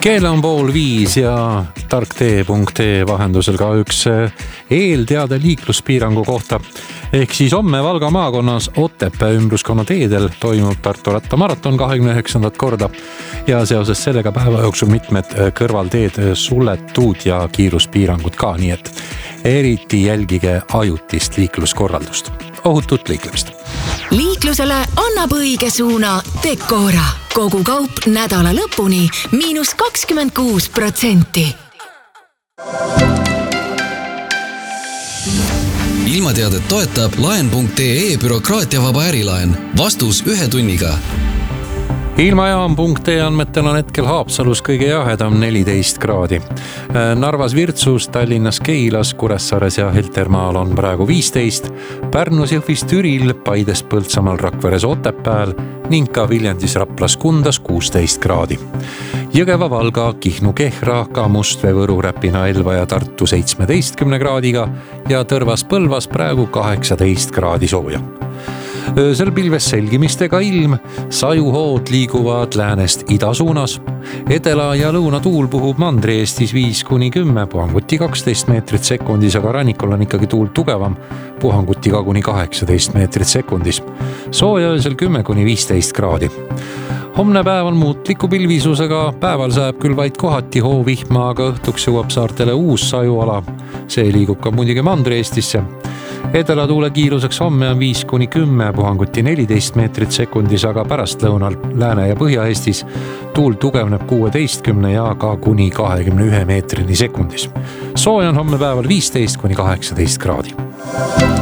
Kell on 4:30 ja tarktee.ee vahendusel ka üks eelteade liikluspiirangu kohta. Ehk siis homme Valga maakonnas Otepää ümbruskonna teedel toimub Tartu rattamaraton 29. korda ja seoses sellega päeva jooksul mitmed kõrvalteed suletud ja kiiruspiirangud ka, nii et eriti jälgige ajutist liikluskorraldust. Ohutut liiklemist! Liiklusele annab õige suuna Decora. Kogu kaup nädala lõpuni –26%. Ilmateadet toetab laen.ee bürokraatiavaba ärilaen. Vastus 1 tunniga. Ilmajaam.ee andmetel on hetkel Haapsalus kõige jahedam 14 kraadi. Narvas Virtsus, Tallinnas Keilas, Kuressaares ja Heltermaal on praegu 15, Pärnus Jõhvis Türil, Paides Põltsamaal, Rakveres Otepääl ning ka Viljandis Raplas Kundas 16 kraadi. Jõgeva Valga, Kihnu Kehra, ka Mustvee, Võru, Räpina, Elva ja Tartu 17 kraadiga ja Tõrvas Põlvas praegu 18 kraadi sooja. Öösel pilves selgimistega ilm, sajuhood liiguvad läänest ida suunas. Edela- ja lõunatuul puhub Mandri-Eestis 5–10, puhanguti 12 meetrit sekundis, aga rannikul on ikkagi tuul tugevam, puhanguti ka kuni 18 meetrit sekundis. Sooja öösel 10–15 kraadi. Homne päev on muutliku pilvisusega, päeval sajab küll vaid kohati hoovihma, aga õhtuks jõuab saartele uus sajuala. See liigub ka muidugi Mandri-Eestisse. Edelatuule kiiruseks homme on 5–10, puhanguti 14 meetrit sekundis, aga pärast lõunal Lääne- ja Põhja-Eestis tuul tugevneb 16 ja ka kuni 21 meetrini sekundis. Sooja on homme päeval 15–18 kraadi.